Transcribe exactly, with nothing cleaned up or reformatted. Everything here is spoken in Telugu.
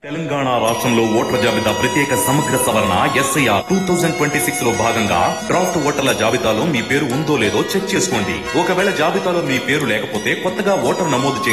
తెలంగాణ రాష్ట్రంలో ఓటర్ల జాబితా ప్రత్యేక సమగ్ర సవరణ SIR two thousand twenty six లో భాగంగా డ్రాఫ్ట్ ఓటర్ల జాబితాలో మీ పేరు ఉందో లేదో చెక్ చేసుకోండి. ఒకవేళ జాబితాలో మీ పేరు లేకపోతే కొత్తగా ఓటర్ నమోదు